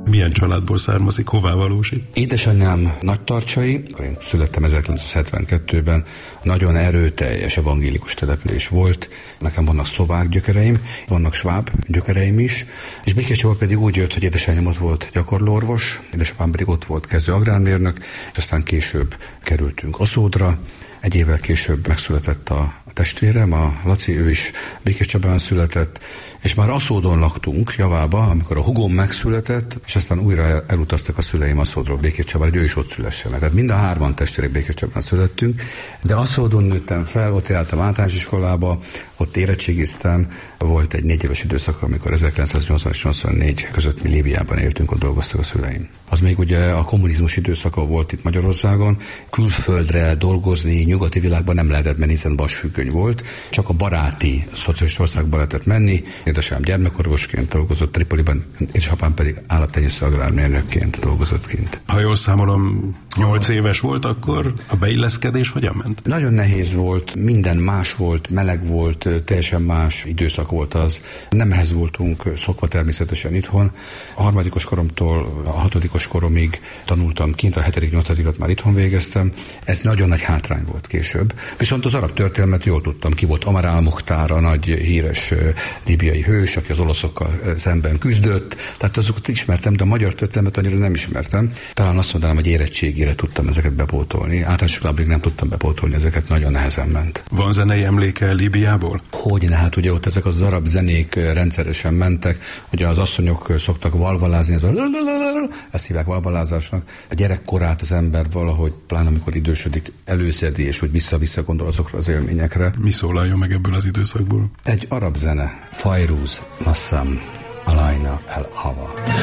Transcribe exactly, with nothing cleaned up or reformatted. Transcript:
Milyen családból származik, hová valósít? Édesanyám nagytarcsai, én születtem ezerkilencszázhetvenkettőben, nagyon erőteljes evangélikus település volt. Nekem vannak szlovák gyökereim, vannak sváb gyökereim is, és Békéscsaba pedig úgy jött, hogy édesanyám ott volt gyakorlóorvos, édesapám pedig ott volt kezdő agrármérnök, és aztán később kerültünk Aszódra. Egy évvel később megszületett a testvérem, a Laci, ő is Békéscsabán született, és már Aszódon laktunk, Javába, amikor a hugom megszületett, és aztán újra elutaztak a szüleim Aszódról Békéscsabára, hogy ő is ott szülessen. Tehát mind a hárman testvérek Békéscsabán születtünk, de Aszódon nőttem fel, ott jártam általános iskolába, ott érettségiztem, volt egy négy éves időszak, amikor ezerkilencszáznyolcvan és nyolcvannégy között mi Líbiában éltünk, ott dolgoztak a szüleim. Az még ugye a kommunizmus időszaka volt itt Magyarországon, külföldre dolgozni nyugati világban nem lehetett menni, hiszen vasfüggöny volt, csak a baráti szocialista országba lehetett menni. Édesapám gyermekorvosként dolgozott Tripoliban, édesapám pedig állattenyésztő agrármérnökként dolgozott kint. Ha jól számolom, nyolc éves volt akkor, a beilleszkedés hogyan ment? Nagyon nehéz volt, minden más volt, meleg volt, teljesen más időszak volt az. Nem ehhez voltunk szokva természetesen itthon. A harmadikos koromtól a hatodikos koromig tanultam kint, a hetedik, nyolcadikat már itthon végeztem. Ez nagyon nagy hátrány volt később. Viszont az arab történelmet jól tudtam, ki volt Amar al-Mukhtar, a nagy híres líbiai hős, aki az olaszokkal szemben küzdött. Tehát azokat ismertem, de a magyar történelmet annyira nem ismertem. Talán azt mondanám, hogy érettségére tudtam ezeket bepótolni. Általános iskolában nem tudtam bepótolni, ezeket nagyon nehezen ment. Van zenei emléke Líbiából? Hogyne, hát ugye ott ezek az arab zenék rendszeresen mentek, ugye az asszonyok szoktak valvalázni, ez a ezt hívják valvalázásnak. A gyerekkorát az ember valahogy, pláne amikor idősödik, előszedi, és hogy vissza-vissza gondol azokra az élményekre. Mi szólaljon meg ebből az időszakból? Egy arab zene. Fajrúz, Nassam, Alayna el Hava.